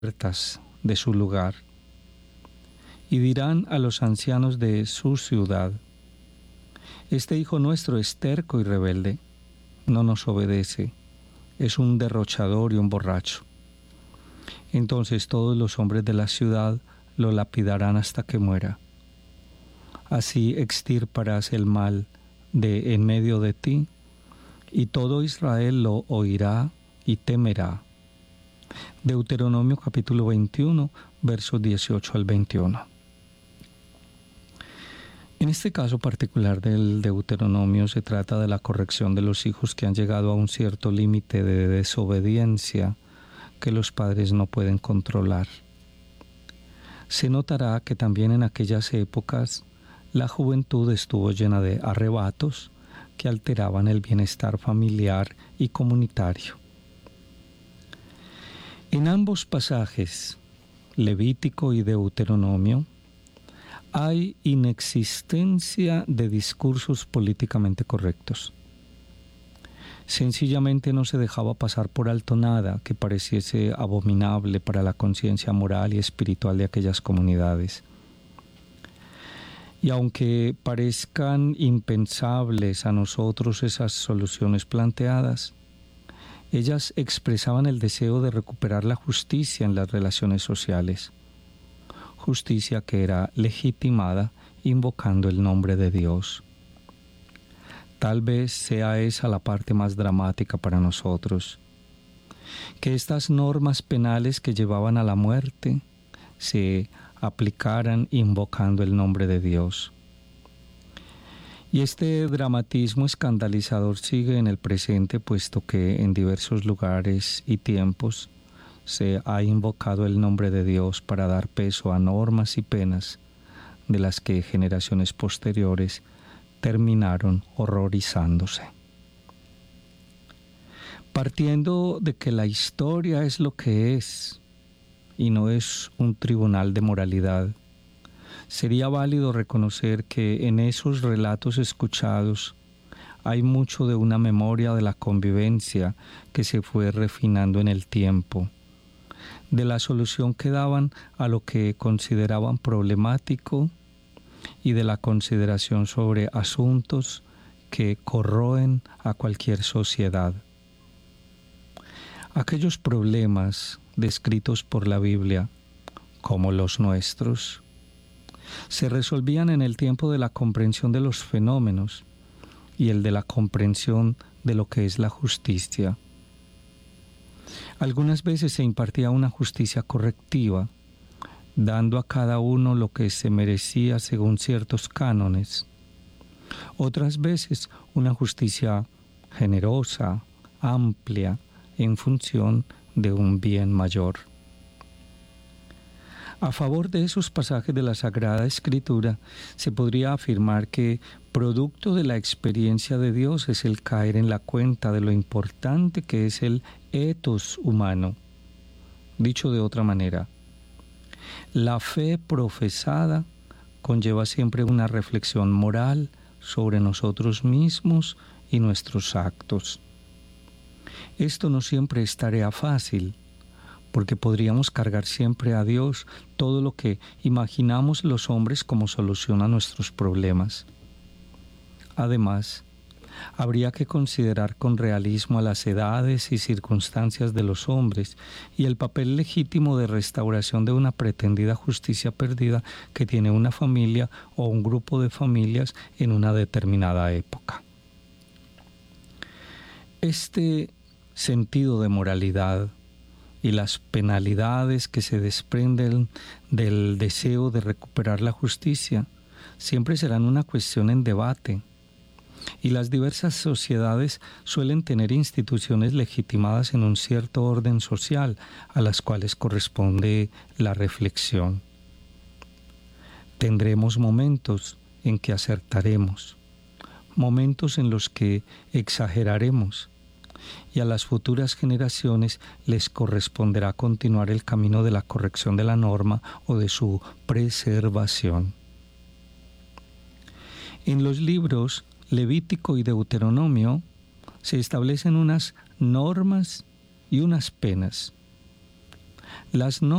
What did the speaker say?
puertas de su lugar, y dirán a los ancianos de su ciudad: este hijo nuestro es terco y rebelde, no nos obedece, es un derrochador y un borracho. Entonces todos los hombres de la ciudad lo lapidarán hasta que muera. Así extirparás el mal de en medio de ti, y todo Israel lo oirá y temerá. Deuteronomio capítulo 21, versos 18 al 21. En este caso particular del Deuteronomio se trata de la corrección de los hijos que han llegado a un cierto límite de desobediencia que los padres no pueden controlar. Se notará que también en aquellas épocas la juventud estuvo llena de arrebatos que alteraban el bienestar familiar y comunitario. En ambos pasajes, Levítico y Deuteronomio, hay inexistencia de discursos políticamente correctos. Sencillamente no se dejaba pasar por alto nada que pareciese abominable para la conciencia moral y espiritual de aquellas comunidades. Y aunque parezcan impensables a nosotros esas soluciones planteadas, ellas expresaban el deseo de recuperar la justicia en las relaciones sociales, justicia que era legitimada invocando el nombre de Dios. Tal vez sea esa la parte más dramática para nosotros, que estas normas penales que llevaban a la muerte se aplicaran invocando el nombre de Dios. Y este dramatismo escandalizador sigue en el presente, puesto que en diversos lugares y tiempos se ha invocado el nombre de Dios para dar peso a normas y penas de las que generaciones posteriores terminaron horrorizándose. Partiendo de que la historia es lo que es y no es un tribunal de moralidad, sería válido reconocer que en esos relatos escuchados hay mucho de una memoria de la convivencia que se fue refinando en el tiempo, de la solución que daban a lo que consideraban problemático y de la consideración sobre asuntos que corroen a cualquier sociedad. Aquellos problemas descritos por la Biblia, como los nuestros, se resolvían en el tiempo de la comprensión de los fenómenos y el de la comprensión de lo que es la justicia. Algunas veces se impartía una justicia correctiva, dando a cada uno lo que se merecía según ciertos cánones. Otras veces una justicia generosa, amplia, en función de un bien mayor. A favor de esos pasajes de la Sagrada Escritura, se podría afirmar que producto de la experiencia de Dios es el caer en la cuenta de lo importante que es el ethos humano. Dicho de otra manera, la fe profesada conlleva siempre una reflexión moral sobre nosotros mismos y nuestros actos. Esto no siempre es tarea fácil, porque podríamos cargar siempre a Dios todo lo que imaginamos los hombres como solución a nuestros problemas. Además, habría que considerar con realismo a las edades y circunstancias de los hombres y el papel legítimo de restauración de una pretendida justicia perdida que tiene una familia o un grupo de familias en una determinada época. Este sentido de moralidad y las penalidades que se desprenden del deseo de recuperar la justicia siempre serán una cuestión en debate, y las diversas sociedades suelen tener instituciones legitimadas en un cierto orden social a las cuales corresponde la reflexión. Tendremos momentos en que acertaremos, momentos en los que exageraremos, y a las futuras generaciones les corresponderá continuar el camino de la corrección de la norma o de su preservación. En los libros Levítico y Deuteronomio se establecen unas normas y unas penas. Las